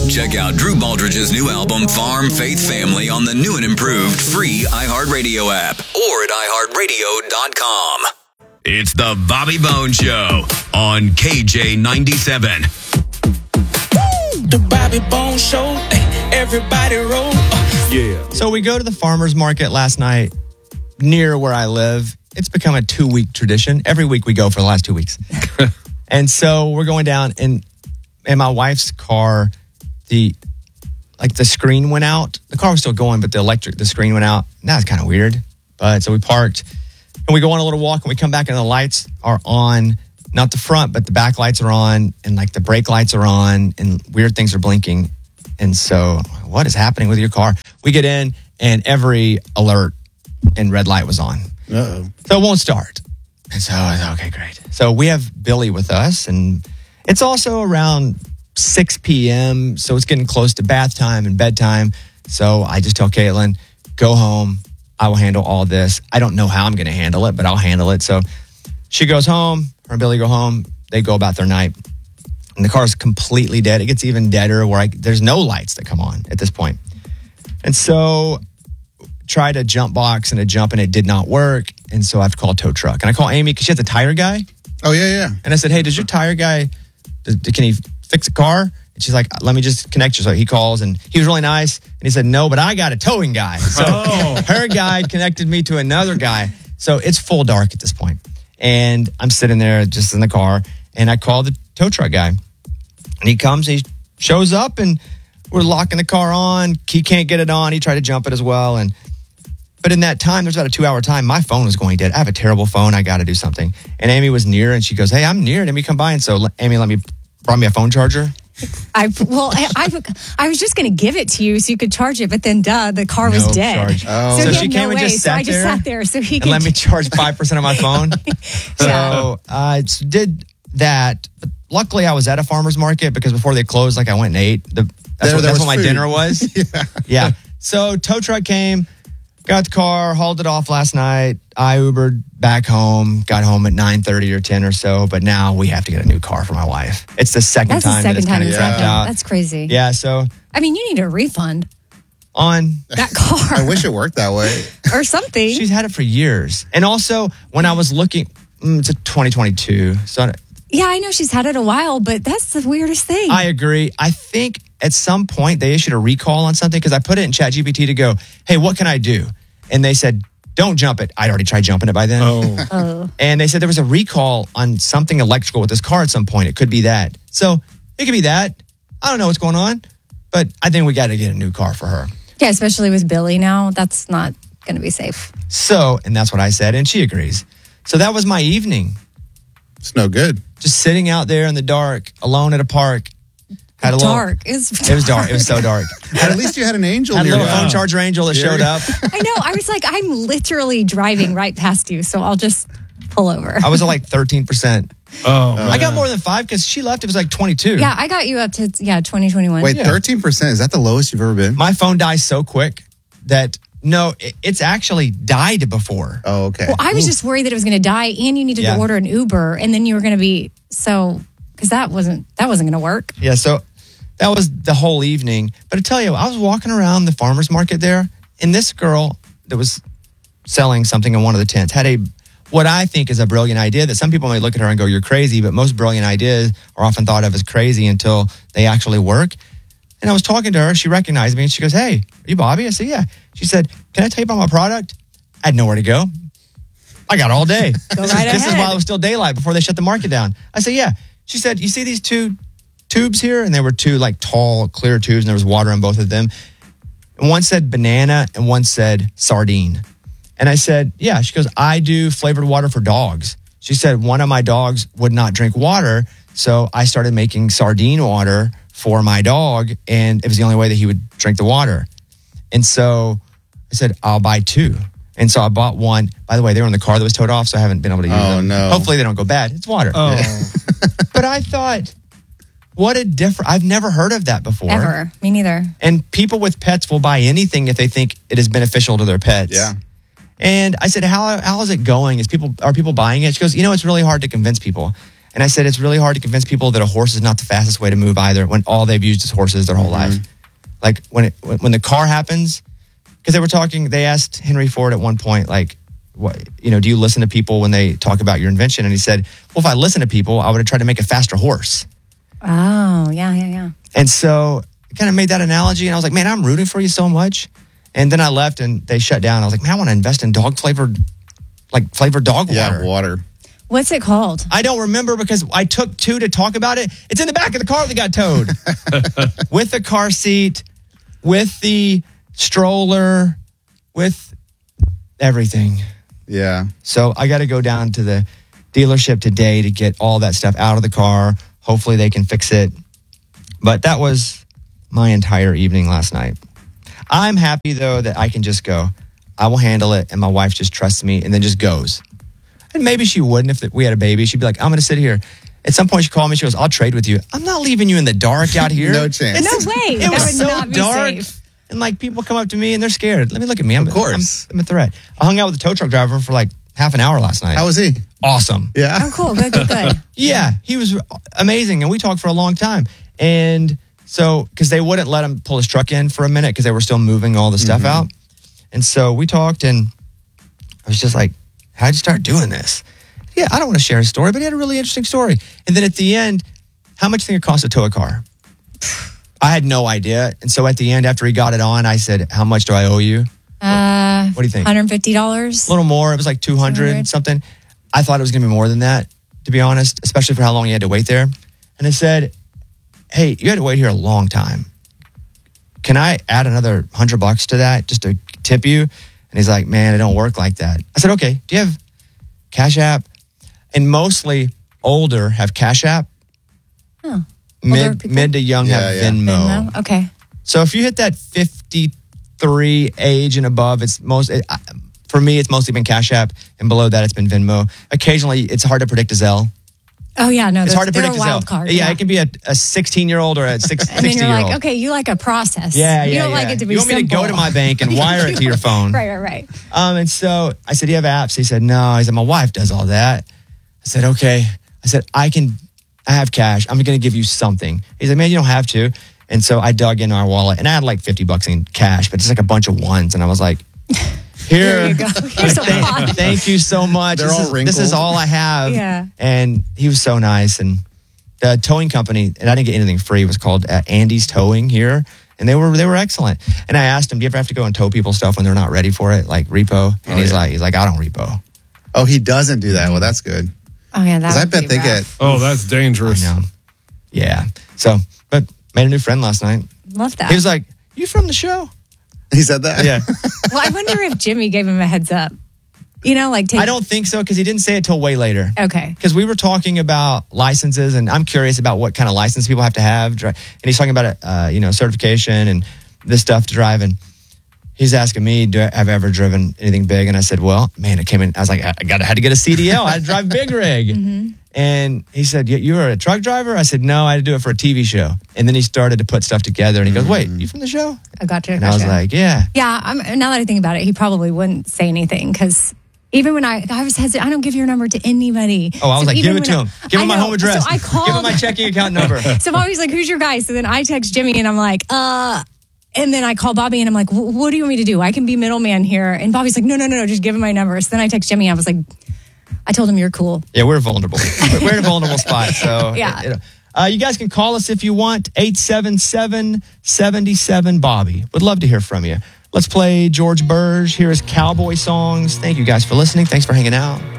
Check out Drew Baldridge's new album, Farm Faith Family, on the new and improved free iHeartRadio app or at iHeartRadio.com. It's the Bobby Bone Show on KJ97. The Bobby Bone Show, everybody roll. Yeah. So we go to the farmer's market last night near where I live. It's become a 2-week tradition. Every week we go for the last 2 weeks. And so we're going down, and in my wife's car, the screen went out. The car was still going, but the screen went out. And that was kind of weird. But so we parked, and we go on a little walk, and we come back, and the lights are on. Not the front, but the back lights are on, and like the brake lights are on, and weird things are blinking. And so, what is happening with your car? We get in, and every alert and red light was on. Uh-oh. So it won't start. And so I thought, okay, great. So we have Billy with us, and it's also around 6 p.m., so it's getting close to bath time and bedtime. So I just tell Caitlin, go home. I will handle all this. I don't know how I'm going to handle it, but I'll handle it. So she goes home. Her and Billy go home. They go about their night. And the car's completely dead. It gets even deader where there's no lights that come on at this point. And so tried a jump box and a jump, and it did not work. And so I have to call a tow truck. And I call Amy because she has a tire guy. Oh, yeah. And I said, hey, does your tire guy, can he fix a car? And she's like, let me just connect you. So he calls, and he was really nice. And he said, no, but I got a towing guy. So her guy connected me to another guy. So it's full dark at this point. And I'm sitting there just in the car, and I call the tow truck guy. And he comes, and he shows up, and we're locking the car on. He can't get it on. He tried to jump it as well. But in that time, there's about a 2-hour time, my phone was going dead. I have a terrible phone. I got to do something. And Amy was near, and she goes, hey, I'm near. Let me come by. And so Amy brought me a phone charger. I was just going to give it to you so you could charge it, but then the car was dead. Oh. So she came and just sat there. I just sat there so he could let me charge 5% of my phone. So I did that. But luckily, I was at a farmer's market because before they closed, I went and ate. That's what my dinner was. Yeah. So tow truck came, got the car, hauled it off last night. I Ubered back home, got home at 9:30 or 10 or so, but now we have to get a new car for my wife. It's the second time that it's kind of dropped out. That's crazy. Yeah, so. I mean, you need a refund on that car. I wish it worked that way. Or something. She's had it for years. And also, when I was looking, it's a 2022. So yeah, I know she's had it a while, but that's the weirdest thing. I agree. I think at some point they issued a recall on something because I put it in ChatGPT to go, hey, what can I do? And they said, don't jump it. I'd already tried jumping it by then. Oh. And they said there was a recall on something electrical with this car at some point. It could be that. So it could be that. I don't know what's going on, but I think we got to get a new car for her. Yeah, especially with Billy now. That's not going to be safe. So, and that's what I said, and she agrees. So that was my evening. It's no good. Just sitting out there in the dark, alone at a park. It was dark. It was dark. It was so dark. At least you had an angel. Had a little phone charger angel that showed up. I know. I was like, I'm literally driving right past you, so I'll just pull over. I was at like 13%. Oh, I got more than 5 because she left. It was like 22. Yeah, I got you up to 2021. Wait, 13%? Is that the lowest you've ever been? My phone dies so quick that it's actually died before. Oh, okay. Well, I was just worried that it was going to die, and you needed to order an Uber, and then you were going to be because that wasn't going to work. Yeah, so that was the whole evening. But I tell you, I was walking around the farmer's market there, and this girl that was selling something in one of the tents had what I think is a brilliant idea that some people might look at her and go, you're crazy, but most brilliant ideas are often thought of as crazy until they actually work. And I was talking to her. She recognized me, and she goes, hey, are you Bobby? I said, yeah. She said, can I tell you about my product? I had nowhere to go. I got all day. Go right ahead. This is while it was still daylight before they shut the market down. I said, yeah. She said, you see these 2 tubes here? And they were 2 like tall, clear tubes, and there was water in both of them. And one said banana and one said sardine. And I said, yeah. She goes, I do flavored water for dogs. She said, one of my dogs would not drink water, so I started making sardine water for my dog, and it was the only way that he would drink the water. And so I said, I'll buy 2. And so I bought one. By the way, they were in the car that was towed off, so I haven't been able to use them. No. Hopefully they don't go bad. It's water. Oh. But I thought, what a difference. I've never heard of that before. Ever. Me neither. And people with pets will buy anything if they think it is beneficial to their pets. Yeah. And I said, how is it going? Are people buying it? She goes, it's really hard to convince people. And I said, it's really hard to convince people that a horse is not the fastest way to move either when all they've used is horses their whole life. Like when the car happens, because they asked Henry Ford at one point, like, what, do you listen to people when they talk about your invention? And he said, well, if I listen to people, I would have tried to make a faster horse. Oh, yeah. And so I kind of made that analogy. And I was like, man, I'm rooting for you so much. And then I left and they shut down. I was like, man, I want to invest in flavored dog water. Yeah, water. What's it called? I don't remember because I took 2 to talk about it. It's in the back of the car that got towed. With the car seat, with the stroller, with everything. Yeah. So I got to go down to the dealership today to get all that stuff out of the car. Hopefully they can fix it. But that was my entire evening last night. I'm happy, though, that I can just go. I will handle it, and my wife just trusts me and then just goes. And maybe she wouldn't if we had a baby. She'd be like, I'm going to sit here. At some point, she called me. She goes, I'll trade with you. I'm not leaving you in the dark out here. No chance. No way. It That was would so not be dark. safe. And like people come up to me and they're scared. Let me look at me. Of course. I'm a threat. I hung out with the tow truck driver for like half an hour last night. How was he? Awesome. Yeah. Oh, cool. Good. Yeah, he was amazing. And we talked for a long time. And so, because they wouldn't let him pull his truck in for a minute because they were still moving all the stuff out. And so we talked and I was just like, how'd you start doing this? Yeah, I don't want to share his story, but he had a really interesting story. And then at the end, how much do you think it costs to tow a car? I had no idea. And so at the end, after he got it on, I said, how much do I owe you? What do you think? $150. A little more. It was like 200 something. I thought it was going to be more than that, to be honest, especially for how long he had to wait there. And I said, hey, you had to wait here a long time. Can I add another $100 to that just to tip you? And he's like, man, it don't work like that. I said, okay, do you have Cash App? And mostly older have Cash App. Oh. Mid to young have Venmo. Okay. So if you hit that 53 age and above, for me, it's mostly been Cash App, and below that, it's been Venmo. Occasionally, it's hard to predict a Zelle. Oh, yeah, no, it's hard to they're predict a a wild Zelle. card. Yeah, it can be a 16-year-old or a 60-year-old. And then you're like, okay, you like a process. Yeah. You don't like it to be You want me to go to my bank and wire it to your phone. Right. And so I said, do you have apps? He said, no. He said, my wife does all that. I said, okay. I said, I have cash. I'm going to give you something. He's like, man, you don't have to. And so I dug in our wallet and I had like $50 in cash, but it's like a bunch of ones. And I was like, here you go. Here's a lot. Thank you so much. They're all wrinkled. This is all I have. Yeah. And he was so nice. And the towing company, and I didn't get anything free, was called Andy's Towing here. And they were excellent. And I asked him, do you ever have to go and tow people's stuff when they're not ready for it, like repo? And he's like, I don't repo. Oh, he doesn't do that. Well, that's good. Oh, yeah, Because I bet they get. Oh, that's dangerous. I know. Yeah. So, but made a new friend last night. Love that. He was like, you from the show? He said that? Yeah. Well, I wonder if Jimmy gave him a heads up. I don't think so because he didn't say it till way later. Okay. Because we were talking about licenses, and I'm curious about what kind of license people have to have. And he's talking about certification and this stuff to drive. And he's asking me, have I ever driven anything big? And I said, well, man, it came in. I was like, I had to get a CDL. I had to drive big rig. Mm-hmm. And he said, you were a truck driver? I said, no, I had to do it for a TV show. And then he started to put stuff together. And he goes, wait, you from the show? I gotcha. And I was like, yeah. Yeah, now that I think about it, he probably wouldn't say anything because even when I was hesitant, I don't give your number to anybody. Oh, I was like, give it to him. Give him my home address. So I called. Give him my checking account number. So Bobby's like, who's your guy? So then I text Jimmy and I'm like, and then I call Bobby and I'm like, what do you want me to do? I can be middleman here. And Bobby's like, no, just give him my number. So then I text Jimmy. I was like, I told him you're cool. Yeah, we're vulnerable. We're in a vulnerable spot. So yeah. You guys can call us if you want. 877-77-Bobby. Would love to hear from you. Let's play George Burge. Here is Cowboy Songs. Thank you guys for listening. Thanks for hanging out.